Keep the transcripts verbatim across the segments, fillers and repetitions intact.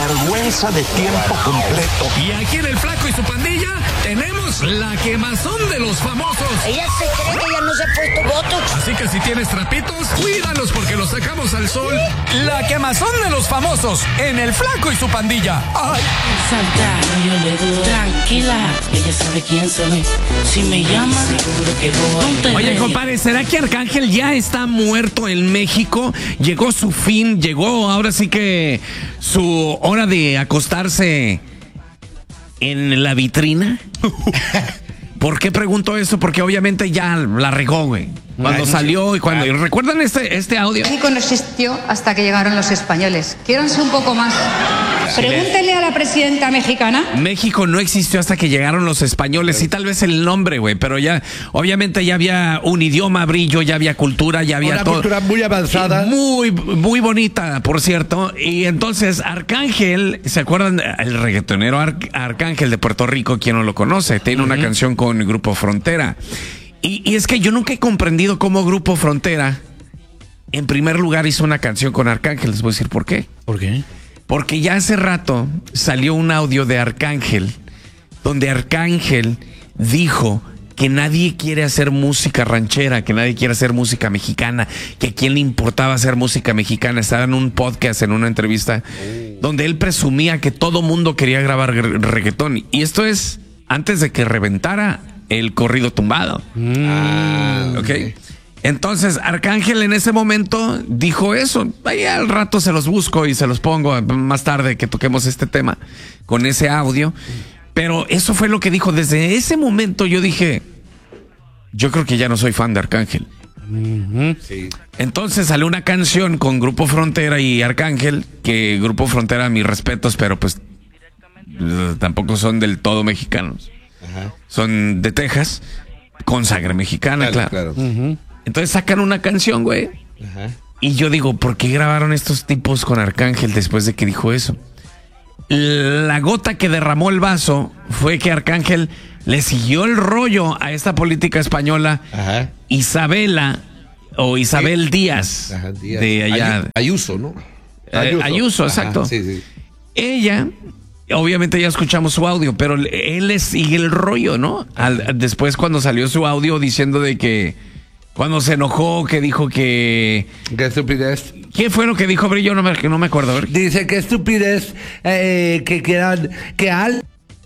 sinvergüenza de tiempo completo. Y aquí en El Flaco y su pandilla tenemos la quemazón de los famosos. Ella se cree que ya no se ha puesto botox. Así que si tienes trapitos, cuídalos porque los sacamos al sol. La quemazón de los famosos en El Flaco y su pandilla. ¡Ay! Yo le digo, tranquila, ella sabe quién soy. Si me llama, seguro que voy. Oye, compadre, ¿será que Arcángel ya está muerto en México? Llegó su fin, llegó ahora sí que su hora de acostarse en la vitrina. ¿Por qué pregunto eso? Porque obviamente ya la regó, güey. Cuando Ay, salió y cuando... ¿Recuerdan este, este audio? México no existió hasta que llegaron los españoles. Quiéranse un poco más. Pregúntele a la presidenta mexicana. México no existió hasta que llegaron los españoles. Sí, tal vez el nombre, güey, pero ya, obviamente ya había un idioma, Brillo, ya había cultura, ya había Una todo. Una cultura muy avanzada. Muy, muy bonita, por cierto. Y entonces Arcángel, ¿se acuerdan? El reggaetonero Ar Arcángel de Puerto Rico, quien no lo conoce, tiene uh-huh. una canción con el Grupo Frontera. Y, y es que yo nunca he comprendido cómo Grupo Frontera, en primer lugar, hizo una canción con Arcángel. Les voy a decir por qué. ¿Por qué? Porque ya hace rato salió un audio de Arcángel, donde Arcángel dijo que nadie quiere hacer música ranchera, que nadie quiere hacer música mexicana, que a quién le importaba hacer música mexicana. Estaba en un podcast, en una entrevista, donde él presumía que todo mundo quería grabar reggaetón. Y esto es antes de que reventara el corrido tumbado. Ah, ok. Entonces, Arcángel en ese momento dijo eso. Ahí al rato se los busco y se los pongo más tarde que toquemos este tema con ese audio. Pero eso fue lo que dijo. Desde ese momento yo dije, yo creo que ya no soy fan de Arcángel. Uh-huh. Sí. Entonces salió una canción con Grupo Frontera y Arcángel, que Grupo Frontera, mis respetos, pero pues tampoco son del todo mexicanos. Ajá. Son de Texas, con sangre mexicana, claro. claro. claro. Uh-huh. Entonces sacan una canción, güey. Ajá. Y yo digo, ¿por qué grabaron estos tipos con Arcángel después de que dijo eso? La gota que derramó el vaso fue que Arcángel le siguió el rollo a esta política española. Ajá. Isabela o Isabel sí. Díaz, Ajá, Díaz de allá. Ayuso, ¿no? Ayuso, eh, Ayuso exacto. Ajá, sí, sí. Ella, obviamente ya escuchamos su audio, pero él le sigue el rollo, ¿no? Al, después cuando salió su audio diciendo de que cuando se enojó, que dijo que... Qué estupidez. ¿Qué fue lo que dijo Brillo? No me, no me acuerdo. A ver. Dice que estupidez eh, que quieran que al...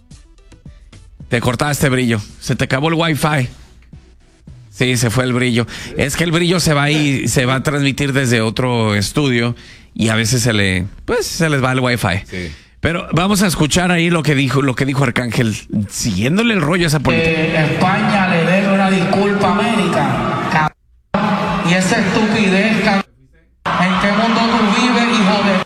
Te cortaste, Brillo. Se te acabó el wifi. Sí, se fue el Brillo. Es que el Brillo se va y se va a transmitir desde otro estudio y a veces se le, pues, se les va el wifi. Sí. Pero vamos a escuchar ahí lo que dijo, lo que dijo Arcángel, siguiéndole el rollo a esa política. Eh, España le debe una disculpa a América, cabrón. Y esa estupidez, cabrón. ¿En qué mundo tú vives, hijo de...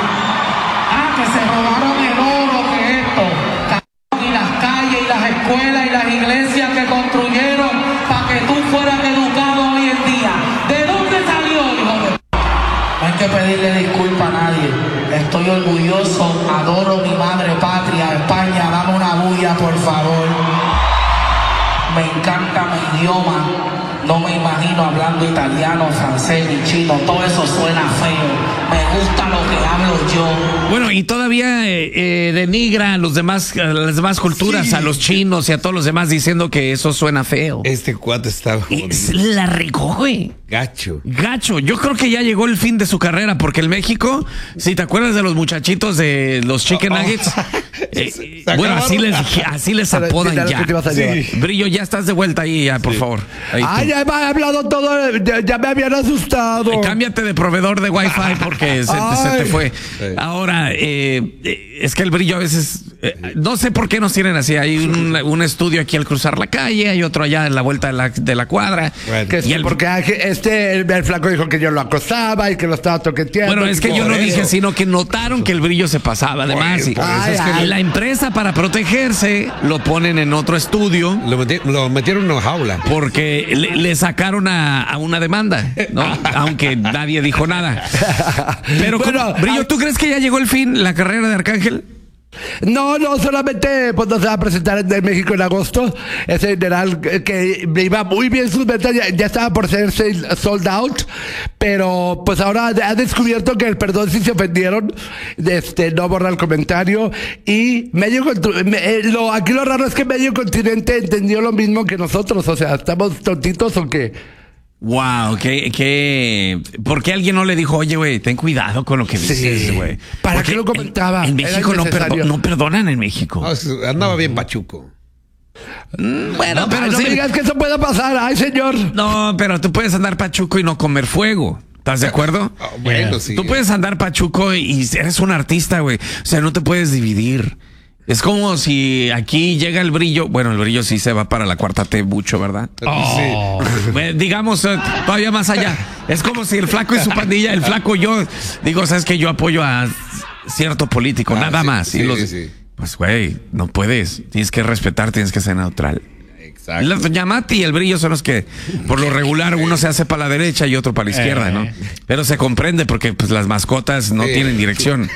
Ah, que se robaron el oro, que esto, cabrón. Y las calles, y las escuelas, y las iglesias que construyeron para que tú fueras educado hoy en día. ¿De dónde salió, hijo de... No hay que pedirle disculpa a nadie. Estoy orgulloso, adoro mi madre patria, España, dame una bulla, por favor. Me encanta mi idioma, no me imagino hablando italiano, francés ni chino, todo eso suena feo. Me gusta lo que hablo yo. Bueno, y todavía eh, eh, denigra a los demás, a las demás culturas, sí. a los chinos y a todos los demás diciendo que eso suena feo. Este cuate está jodido. La regó, güey. Gacho. Gacho. Yo creo que ya llegó el fin de su carrera, porque el México, si te acuerdas de los muchachitos de los Chicken oh, Nuggets, oh. eh, bueno, así les, así les apodan ya. Sí. Brillo, ya estás de vuelta ahí, ya, por sí. favor. Ahí ah, ya me ha hablado todo, ya, ya me habían asustado. Eh, cámbiate de proveedor de Wi-Fi porque se, se te fue. Sí. Ahora, eh, es que el Brillo a veces, eh, no sé por qué nos tienen así. Hay un, un estudio aquí al cruzar la calle, hay otro allá en la vuelta de la, de la cuadra. Bueno. Que sí, el, porque este, el, el flaco dijo que yo lo acosaba y que lo estaba toqueteando. Bueno, es que yo no eso. dije, sino que notaron que el Brillo se pasaba. Además, bueno, y, ay, es que ay. la empresa, para protegerse, lo ponen en otro estudio. Lo, meti lo metieron en una jaula. Porque le, le sacaron a, a una demanda, ¿no? Aunque nadie dijo nada. Pero, bueno, Brillo, ¿tú crees que ya llegó el fin, la carrera de Arcángel? No, no, solamente pues no se va a presentar en México en agosto. Ese general que, que iba muy bien sus ventas, ya, ya estaba por ser sold out, pero pues ahora ha descubierto que el perdón sí se ofendieron, este, no borra el comentario y medio me, lo, aquí lo raro es que medio continente entendió lo mismo que nosotros, o sea, ¿estamos tontitos o qué? Wow, que, que, ¿por qué alguien no le dijo, oye, güey, ten cuidado con lo que dices, güey? Sí. ¿Para Porque qué lo comentaba? En, en México no, perdo, no perdonan en México. No, andaba bien Pachuco. Mm, bueno, No, pero no sí. me digas que eso pueda pasar, ay señor. No, pero tú puedes andar pachuco y no comer fuego. ¿Estás de acuerdo? Oh, bueno, sí. Tú puedes andar pachuco y eres un artista, güey. O sea, no te puedes dividir. Es como si aquí llega el Brillo. Bueno, el Brillo sí se va para la cuarta T mucho, ¿verdad? Oh. Sí. Digamos, eh, todavía más allá. Es como si el Flaco y su pandilla, el Flaco y yo, digo, ¿sabes qué? Yo apoyo a cierto político, Ah, nada sí, más. sí, y los, sí. Pues, güey, no puedes. Tienes que respetar, tienes que ser neutral. Exacto. La Doña Mati y el Brillo son los que, por lo regular, uno se hace para la derecha y otro para la izquierda, ¿no? Pero se comprende porque pues las mascotas no Sí, tienen dirección.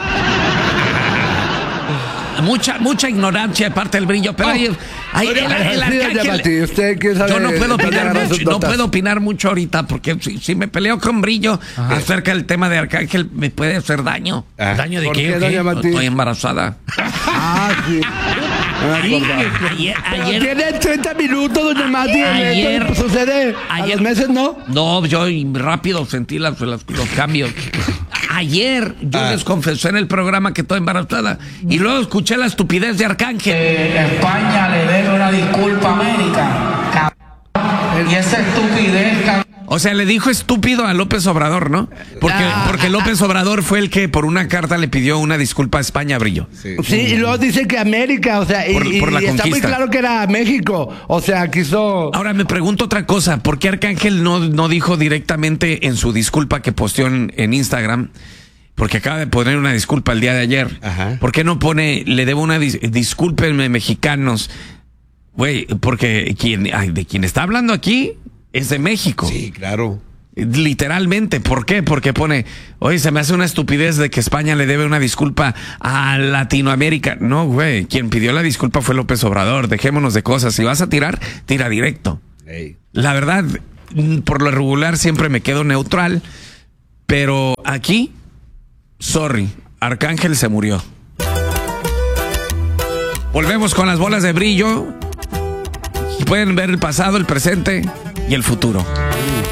Mucha, mucha ignorancia de parte del Brillo, pero ahí, ahí el, el Sí, doña arcángel. Mati, ¿usted qué sabe? Yo no puedo ¿Dónde opinar agarró sus mucho, no notas? puedo opinar mucho ahorita porque si, si me peleo con Brillo acerca del tema de Arcángel me puede hacer daño. Ah. ¿Daño de ¿Por qué? qué, o qué? doña Mati? Estoy embarazada. Ah, sí. Ay, ayer, Pero ayer, tiene treinta minutos, doña Mati. Ayer- Esto sucede a ayer- los meses, ¿no? No, yo rápido sentí las- las- los cambios. Ayer yo Ah. les confesé en el programa que estoy embarazada y luego escuché la estupidez de Arcángel. Que España le debe una disculpa a América, cabrón. Y esa estupidez, cabrón. O sea, le dijo estúpido a López Obrador, ¿no? Porque, Ah. porque López Obrador fue el que por una carta le pidió una disculpa a España, Brillo. Sí. Sí, y luego dice que América, o sea, y, Por- por la y está muy conquista. claro que era México. O sea, quiso. Ahora me pregunto otra cosa, ¿por qué Arcángel no, no dijo directamente en su disculpa que posteó en, en Instagram? Porque acaba de poner una disculpa el día de ayer. Ajá. ¿Por qué no pone, le debo una dis discúlpenme, mexicanos? Güey, porque quien, ay, de quien está hablando aquí es de México. Sí, claro. Literalmente, ¿por qué? Porque pone, oye, se me hace una estupidez de que España le debe una disculpa a Latinoamérica. No, güey, quien pidió la disculpa fue López Obrador. Dejémonos de cosas. Si vas a tirar, tira directo. Hey. La verdad, por lo regular siempre me quedo neutral, pero aquí, sorry, Arcángel se murió. Volvemos con las bolas de Brillo. Pueden ver el pasado, el presente y el futuro.